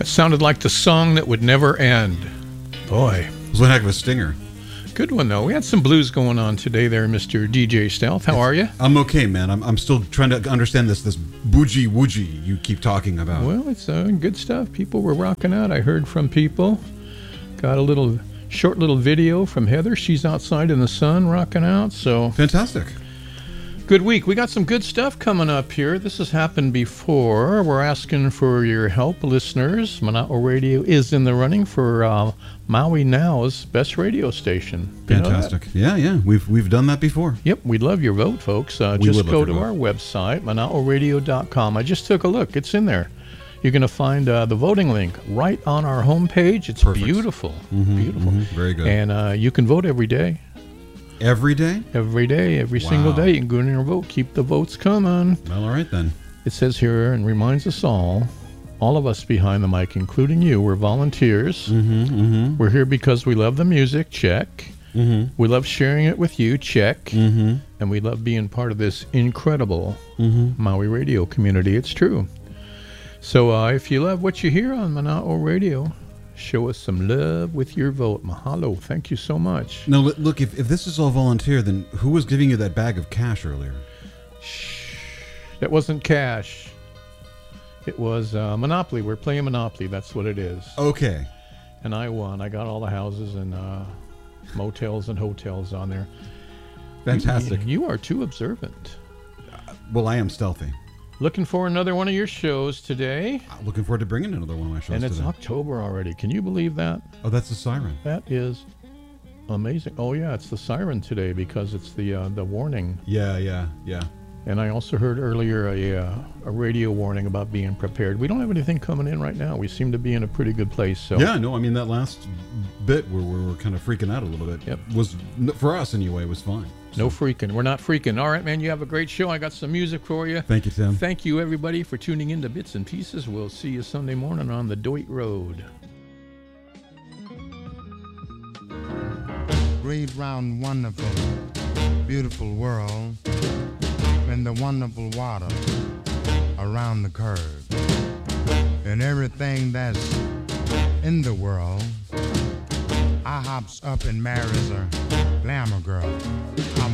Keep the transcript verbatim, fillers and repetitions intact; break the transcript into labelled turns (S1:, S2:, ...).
S1: That sounded like the song that would never end. Boy.
S2: It was one heck of a stinger.
S1: Good one, though. We had some blues going on today there, Mister D J Stealth. How are you?
S2: I'm okay, man. I'm, I'm still trying to understand this this bougie woojie you keep talking about.
S1: Well, it's uh, good stuff. People were rocking out. I heard from people. Got a little short little video from Heather. She's outside in the sun rocking out. So
S2: fantastic.
S1: Good week. We got some good stuff coming up here. This has happened before. We're asking for your help, listeners. Mana'o Radio is in the running for uh, Maui Now's best radio station. You
S2: Fantastic. Yeah, yeah. We've we've done that before.
S1: Yep. We'd love your vote, folks. Uh,
S2: we
S1: just go to
S2: vote.
S1: our website, mana'o radio dot com. I just took a look. It's in there. You're going to find uh, the voting link right on our homepage. It's
S2: Perfect.
S1: beautiful.
S2: Mm-hmm,
S1: beautiful.
S2: Mm-hmm. Very good.
S1: And uh, you can vote every day.
S2: Every day?
S1: Every day, every
S2: Wow.
S1: single day. You can go in and vote. Keep the votes coming.
S2: Well, all right then.
S1: It says here and reminds us all, all of us behind the mic, including you, we're volunteers.
S2: Mm-hmm, mm-hmm.
S1: We're here because we love the music, check.
S2: Mm-hmm.
S1: We love sharing it with you, check.
S2: Mm-hmm.
S1: And we love being part of this incredible
S2: Mm-hmm.
S1: Maui radio community. It's true. So uh, if you love what you hear on Mana'o Radio, show us some love with your vote. Mahalo. Thank you so much.
S2: Now, li- look, if, if this is all volunteer, then who was giving you that bag of cash earlier?
S1: Shh. That wasn't cash. It was uh, Monopoly. We're playing Monopoly. That's what it is.
S2: Okay.
S1: And I won. I got all the houses and uh, motels and hotels on there.
S2: Fantastic.
S1: You, you are too observant.
S2: Uh, well, I am stealthy.
S1: Looking for another one of your shows today.
S2: Uh, looking forward to bringing another one of my shows
S1: And it's
S2: today.
S1: October already. Can you believe that?
S2: Oh, that's the siren.
S1: That is amazing. Oh, yeah, it's the siren today because it's the uh, the warning.
S2: Yeah, yeah, yeah.
S1: And I also heard earlier a, uh, a radio warning about being prepared. We don't have anything coming in right now. We seem to be in a pretty good place. So
S2: Yeah, no, I mean, that last bit where we were kind of freaking out a little bit
S1: Yep.
S2: was, for us anyway, was fine.
S1: No freaking. We're not freaking. All right, man, you have a great show. I got some music for you.
S2: Thank you, Tim.
S1: Thank you, everybody, for tuning in to Bits and Pieces. We'll see you Sunday morning on the Doit Road.
S3: Great, round, wonderful, beautiful world, and the wonderful water around the curve, and everything that's in the world, I hops up and marries a glamour girl. I'm